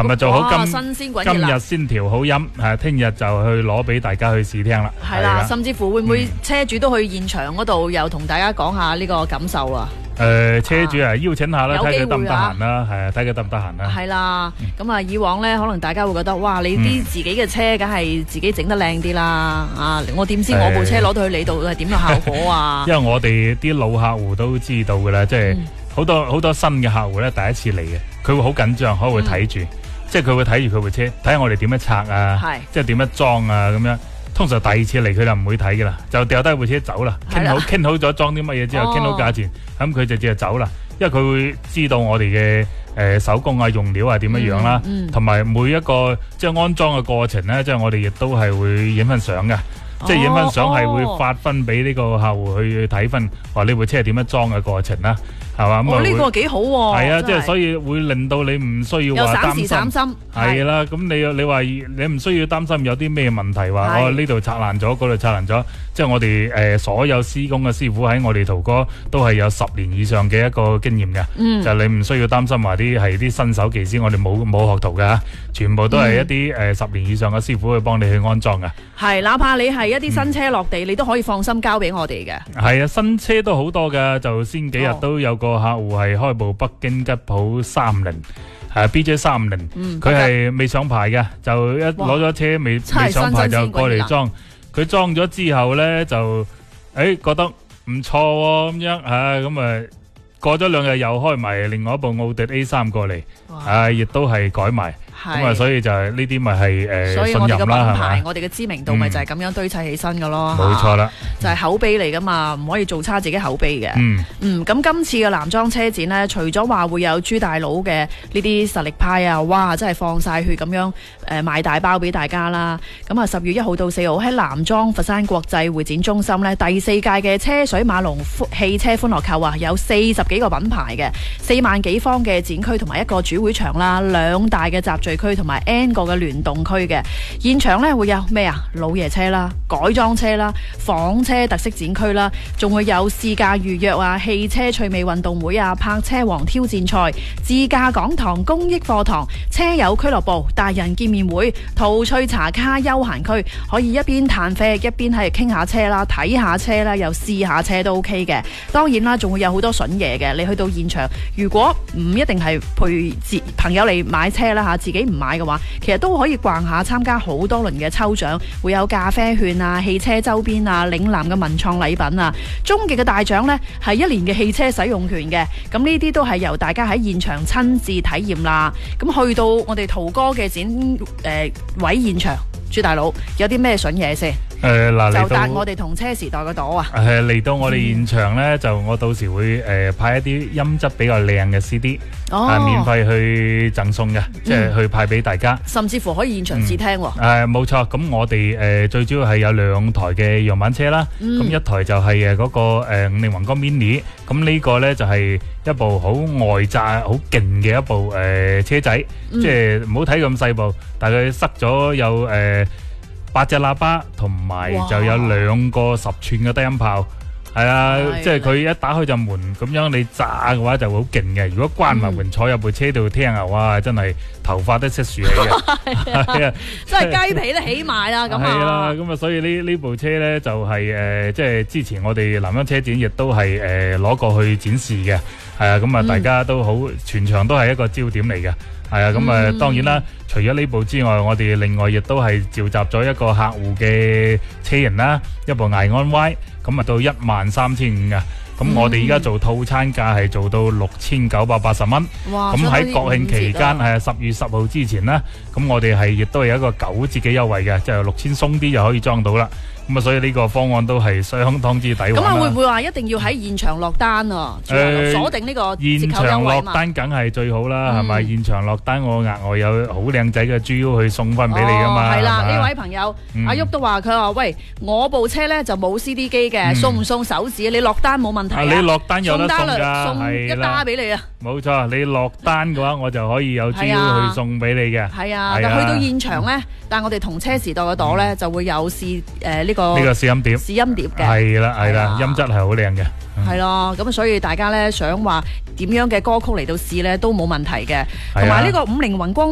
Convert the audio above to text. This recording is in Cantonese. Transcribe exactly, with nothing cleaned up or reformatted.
琴日做好今新鮮滾熱辣， 今日先調好音，係聽日就去攞俾大家去試聽啦。 係啦，甚至乎會唔會車主都去現場嗰度又同大家講下呢個感受啊？ 誒，車主啊，邀請下啦，睇佢得唔得閒啦，係啊，睇佢得唔得閒啦。 係啦，咁啊，以往咧可能大家會覺得，哇，你啲自己嘅車梗係自己整得靚啲啦，啊，我點知我部車攞到去你度係點嘅效果啊？ 因為我哋啲老客戶都知道噶啦，即係好多好多新嘅客戶咧，第一次嚟嘅，佢會好緊張，可能會睇住，即係佢會睇住佢部車，睇下我哋點樣拆啊，即係點樣裝啊咁樣。通常第二次嚟佢就唔會睇噶啦，就掉低部車走啦。傾好傾好咗裝啲乜嘢之後，傾好價錢，咁佢就直接走啦。因為佢會知道我哋嘅誒手工啊、用料係點樣樣啦，同埋每一個即係安裝嘅過程咧，即係我哋亦都係會影翻相嘅。即係影翻相係會發分俾呢個客戶去睇分，話呢部車係點樣裝嘅過程啦，係嘛？咁啊， 呢個幾好喎！ 係啊，即係所以會令到你唔需要話擔心。有省時省心。係啦，咁你你話你唔需要擔心有啲咩問題，話我呢度拆爛咗，嗰度拆爛咗。即係我哋誒所有施工嘅師傅喺我哋途哥都係有十年以上嘅一個經驗嘅，嗯、就你唔需要擔心話啲係啲新手技師，我哋冇冇學徒㗎，全部都係一啲誒、嗯呃、十年以上嘅師傅去幫你去安裝嘅。係， 哪怕你係一啲新車落地，嗯、你都可以放心交俾我哋嘅。 係啊，新車都好多㗎，就先幾日都有個客戶係開部北京吉普三零。係 B J 三五零，佢係未上牌嘅，就一攞咗車未未上牌就過嚟裝，佢裝咗之後咧就誒覺得唔錯咁樣吓，咁啊過咗兩日又開埋另外一部奧迪 A 三過嚟，啊亦都係改埋。咁啊，所以就係呢啲咪係誒， 所以我哋嘅品牌，我哋嘅知名度咪就係咁樣堆砌起身噶咯。 冇錯啦， 就係口碑嚟噶嘛，唔可以做差自己口碑嘅。嗯嗯，咁今次嘅男裝車展呢，除咗話會有朱大佬嘅呢啲實力派啊，哇，真係放晒血咁樣誒賣大包俾大家啦。咁啊，十月一號到四號喺男裝佛山國際會展中心呢，第四屆嘅車水馬龍汽車歡樂購啊，有四十幾個品牌嘅，四萬幾方嘅展區同埋一個主會場啦，兩大嘅集聚區同埋 N 個嘅聯動區嘅現場咧，會有咩啊？老爺車啦、改裝車啦、房車特色展區啦，仲會有試駕預約啊、汽車趣味運動會啊、泊車王挑戰賽、自駕講堂、公益課堂、車友俱樂部、大人見面會、淘趣茶卡休閒區，可以一邊嘆啡一邊係傾下車啦、睇下車啦，又試下車都 OK 嘅。當然啦，仲會有好多筍嘢嘅。你去到現場，如果唔一定係陪自朋友嚟買車啦吓，自己唔買嘅話，其實都可以逛下，參加好多輪嘅抽獎，會有咖啡券啊、汽車周邊啊、嶺南嘅文創禮品啊，終極嘅大獎呢係一年嘅汽車使用權嘅。咁呢啲都係由大家喺現場親自體驗啦。咁去到我哋途哥嘅展誒、呃、位現場，朱大佬有啲咩筍嘢先？ 誒嗱， 就搭我哋同車時代嘅朵啊！ 誒嚟到我哋現場咧，就我到時會誒派一啲音質比較靚嘅 C D，係免費去贈送嘅，即係去派俾大家。 甚至乎可以現場試聽喎。 誒冇錯，咁我哋誒最主要係有兩台嘅樣板車啦，咁一台就係誒嗰個誒五菱宏光 mini，咁呢個咧就係一部好外炸、好勁嘅一部誒車仔，即係唔好睇咁細部，但係佢塞咗有誒八隻喇叭，同埋就有兩個十寸嘅低音炮，係啊，即係佢一打開就門咁樣，你炸嘅話就會好勁嘅。如果關埋門坐入部車度聽啊，哇，真係頭髮都識豎起嘅，係啊， 真係雞皮都起埋啦咁啊！ 係啦，咁啊，所以呢呢部車咧就係誒，即係之前我哋南洋車展亦都係誒攞過去展示嘅，係啊，咁啊，大家都好，全場都係一個焦點嚟嘅。係啊，咁啊、嗯，當然啦，除咗呢部之外，我哋另外亦都係召集咗一個客戶嘅車型啦，一部艾安 Y， 咁啊到一萬三千五嘅，咁我哋而家做套餐價係做到六千九百八十蚊。哇！咁喺國慶期間係十月十號之前啦，咁我哋係亦都係一個九折嘅優惠嘅，即係六千鬆啲就可以裝到啦。咁啊，所以呢個方案都係相當之抵玩啦。咁啊， 會唔會話一定要喺現場落單啊？誒，鎖定呢個現場落單梗係最好啦，係咪？現場落單我額外有好靚仔嘅 G U 去送翻俾你噶嘛。 係啦，呢位朋友阿旭都話佢話喂，我部車咧就冇 C D 機嘅，送唔送手指？你落單冇問題啊。 你落單有得送噶， 送一打俾你啊。 冇錯，你落單嘅話，我就可以有 G U 去送俾你嘅。 係啊，但去到現場咧，但係我哋同車時代嘅朵咧就會有試誒呢個呢個試音碟， 試音碟嘅。 係啦係啦，音質係好靚嘅。 係咯，咁所以大家咧想話點樣嘅歌曲嚟到試咧都冇問題嘅，同埋呢個五菱宏光。